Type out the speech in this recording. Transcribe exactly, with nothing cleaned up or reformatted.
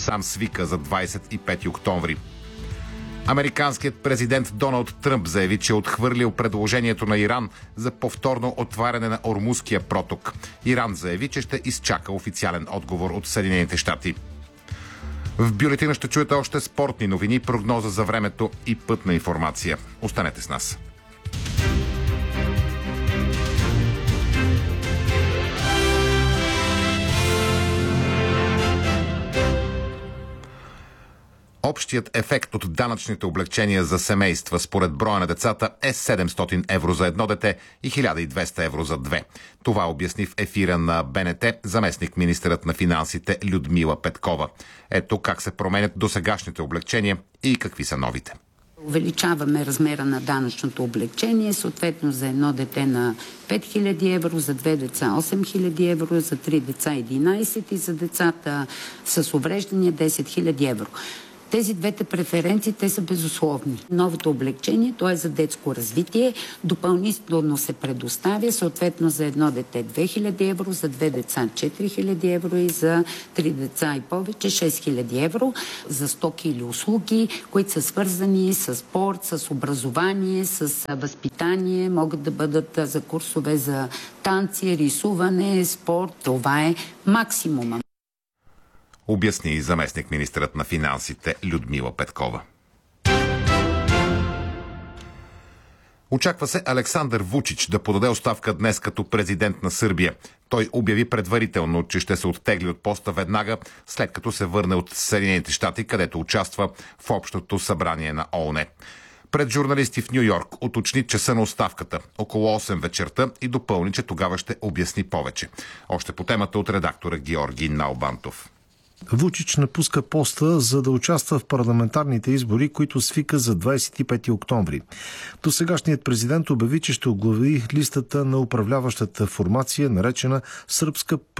сам свика за двадесет и пети октомври. Американският президент Доналд Тръмп заяви, че е отхвърлил предложението на Иран за повторно отваряне на Ормузския проток. Иран заяви, че ще изчака официален отговор от Съединените щати. В бюлетина ще чуете още спортни новини, прогноза за времето и пътна информация. Останете с нас. Общият ефект от данъчните облекчения за семейства според броя на децата е седемстотин евро за едно дете и хиляда и двеста евро за две. Това обясни в ефира на Б Н Т заместник министърът на финансите Людмила Петкова. Ето как се променят досегашните облекчения и какви са новите. Увеличаваме размера на данъчното облекчение, съответно за едно дете на пет хиляди евро, за две деца осем хиляди евро, за три деца единадесет и за децата с увреждания десет хиляди евро. Тези двете преференции, те са безусловни. Новото облекчение, то е за детско развитие, допълнително се предоставя, съответно за едно дете две хиляди евро, за две деца четири хиляди евро и за три деца и повече шест хиляди евро за стоки или услуги, които са свързани с спорт, с образование, с възпитание, могат да бъдат за курсове за танци, рисуване, спорт. Това е максимума. Обясни и заместник министърът на финансите Людмила Петкова. Очаква се Александър Вучич да подаде оставка днес като президент на Сърбия. Той обяви предварително, че ще се оттегли от поста веднага, след като се върне от Съединените щати, където участва в общото събрание на О О Н. Пред журналисти в Ню Йорк уточни часа на оставката около осем вечерта и допълни, че тогава ще обясни повече. Още по темата от редактора Георги Налбантов. Вучич напуска поста, за да участва в парламентарните избори, които свика за двадесет и пети октомври. Досегашният президент обяви, че ще оглави листата на управляващата формация, наречена Сръбска